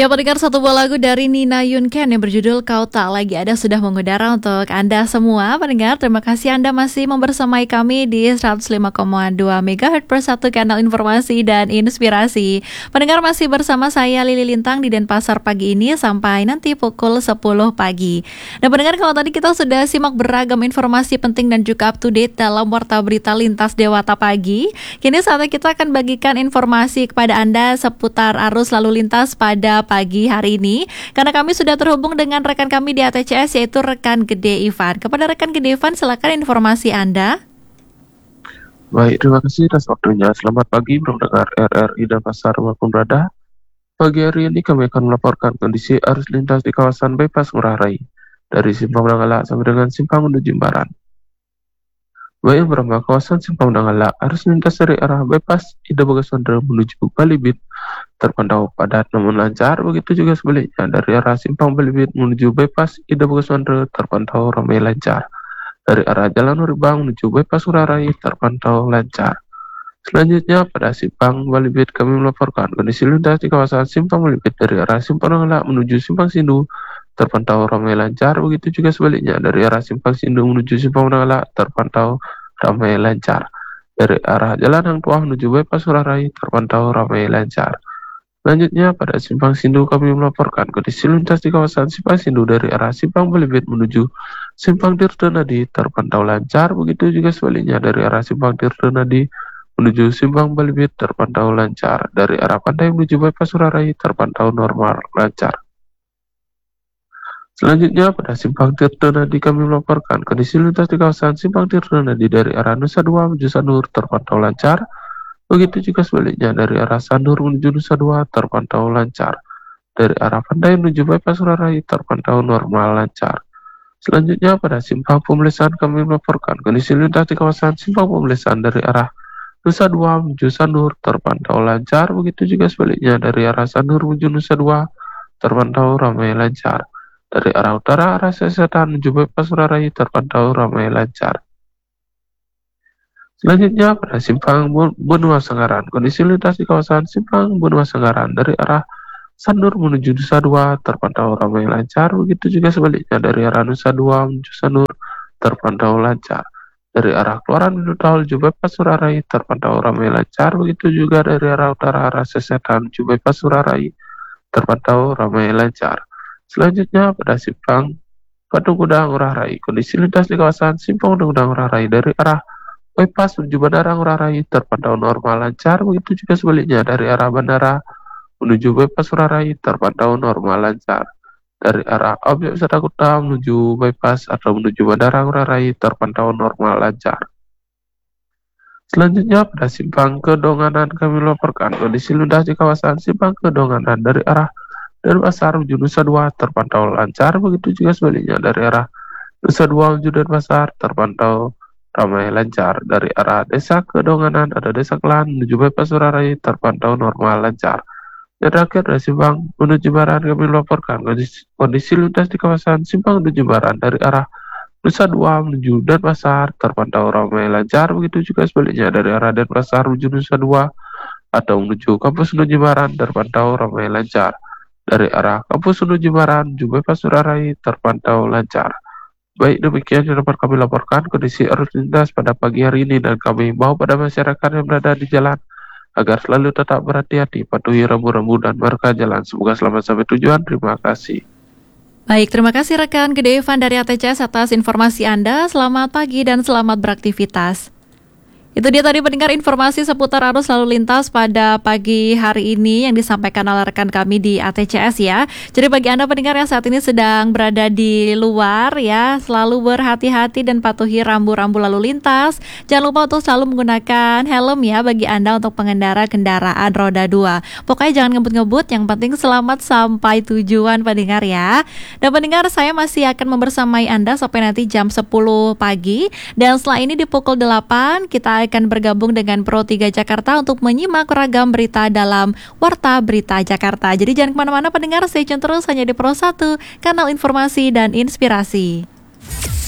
Ya, pendengar, satu buah lagu dari Nina Yunken yang berjudul Kau Tak Lagi Ada sudah mengudara untuk Anda semua pendengar. Terima kasih Anda masih membersamai kami di 105,2 MHz per satu kanal informasi dan inspirasi. Pendengar, masih bersama saya Lili Lintang di Denpasar pagi ini sampai nanti pukul 10 pagi. Nah pendengar, kalau tadi kita sudah simak beragam informasi penting dan juga up to date dalam Warta Berita Lintas Dewata Pagi, kini saatnya kita akan bagikan informasi kepada Anda seputar arus lalu lintas pada pagi hari ini, karena kami sudah terhubung dengan rekan kami di ATCS, yaitu rekan Gede Ivan. Kepada rekan Gede Ivan, silakan informasi Anda. Baik, terima kasih atas waktunya. Selamat pagi pendengar RRI Denpasar maupun berada. Pagi hari ini kami akan melaporkan kondisi arus lintas di kawasan Bypass Ngurah Rai dari Simpang Nanggala sampai dengan Simpang menuju Jimbaran. Baik, yang pertama, kawasan Simpang Nanggala, arus lintas dari arah Bypass Ida Bagaswandra menuju Balibit terpantau padat namun lancar. Begitu juga sebaliknya dari arah Simpang Balibit menuju Bypass Ida Bagaswandra terpantau ramai lancar. Dari arah Jalan Uribang menuju Bypass Ngurah Rai terpantau lancar. Selanjutnya pada Simpang Balibit kami melaporkan kondisi lintas di kawasan Simpang Balibit dari arah Simpang Nanggala menuju Simpang Sindu terpantau ramai lancar. Begitu juga sebaliknya dari arah Simpang Sindu menuju Simpang Nanggala terpantau ramai lancar. Dari arah Jalan Hang Tuah menuju Bypass Ngurah Rai terpantau ramai lancar. Selanjutnya pada Simpang Sindu kami melaporkan kondisi lintas di kawasan Simpang Sindu dari arah Simpang Balibit menuju Simpang Tirtonadi terpantau lancar. Begitu juga sebaliknya dari arah Simpang Tirtonadi menuju Simpang Balibit terpantau lancar. Dari arah Pantai menuju Bypass Ngurah Rai terpantau normal lancar. Selanjutnya pada Simpang Tirtonadi kami melaporkan kondisi lintas di kawasan Simpang Tirtonadi dari arah Nusa Dua menuju Sanur terpantau lancar. Begitu juga sebaliknya dari arah Sanur menuju Nusa Dua terpantau lancar. Dari arah Pandai menuju Bypass Ngurah Rai terpantau normal lancar. Selanjutnya pada Simpang Pemelesan kami melaporkan kondisi lintas di kawasan Simpang Pemelesan dari arah Nusa Dua menuju Sanur terpantau lancar. Begitu juga sebaliknya dari arah Sanur menuju Nusa Dua terpantau ramai lancar. Dari arah utara arah selatan menuju Bypass Ngurah Rai terpantau ramai lancar. Selanjutnya pada Simpang Benua Senggaran, kondisi lintas di kawasan Simpang Benua Senggaran dari arah Sanur menuju Nusa Dua terpantau ramai lancar. Begitu juga sebaliknya dari arah Nusa Dua menuju Sanur terpantau lancar. Dari arah keluaran menuju tol Bypass Ngurah Rai terpantau ramai lancar. Begitu juga dari arah utara arah selatan Bypass Ngurah Rai terpantau ramai lancar. Selanjutnya pada Simpang Patung Kuda Ngurah Rai, kondisi lintas di kawasan Simpang Patung Kuda Ngurah Rai dari arah Bypass menuju Bandara Ngurah Rai terpantau normal lancar. Begitu juga sebaliknya dari arah bandara menuju Bypass Ngurah Rai terpantau normal lancar. Dari arah objek wisata kota menuju Bypass atau menuju Bandara Ngurah Rai terpantau normal lancar. Selanjutnya pada Simpang Kedonganan kami melaporkan kondisi lintas di kawasan Simpang Kedonganan dari arah Denpasar menuju Nusa Dua terpantau lancar. Begitu juga sebaliknya dari arah Nusa Dua menuju Denpasar terpantau ramai lancar. Dari arah Desa Kedonganan ada Desa Kelan menuju Bypass Ngurah Rai terpantau normal lancar. Dan terakhir dari Simpang menuju Jimbaran kami melaporkan kondisi lintas di kawasan Simpang menuju Jimbaran dari arah Nusa Dua menuju Denpasar terpantau ramai lancar. Begitu juga sebaliknya dari arah Denpasar menuju Nusa Dua atau menuju kampus menuju Jimbaran terpantau ramai lancar. Dari arah kampus menuju Jimbaran menuju Bypass Ngurah Rai terpantau lancar. Baik, demikian yang dapat kami laporkan kondisi arus lintas pada pagi hari ini, dan kami himbau pada masyarakat yang berada di jalan agar selalu tetap berhati-hati, patuhi rambu-rambu dan marka jalan. Semoga selamat sampai tujuan. Terima kasih. Baik, terima kasih rekan Gede Ivan dari ATCS atas informasi Anda. Selamat pagi dan selamat beraktivitas. Itu dia tadi pendengar informasi seputar arus lalu lintas pada pagi hari ini yang disampaikan oleh rekan kami di ATCS ya. Jadi bagi Anda pendengar yang saat ini sedang berada di luar ya, selalu berhati-hati dan patuhi rambu-rambu lalu lintas. Jangan lupa untuk selalu menggunakan helm ya bagi Anda untuk pengendara kendaraan roda 2. Pokoknya jangan ngebut-ngebut, yang penting selamat sampai tujuan pendengar ya. Dan pendengar, saya masih akan membersamai Anda sampai nanti jam 10 pagi. Dan setelah ini di pukul 8 kita akan bergabung dengan Pro 3 Jakarta untuk menyimak ragam berita dalam Warta Berita Jakarta. Jadi jangan kemana-mana pendengar, stay tune terus hanya di Pro 1, kanal informasi dan inspirasi.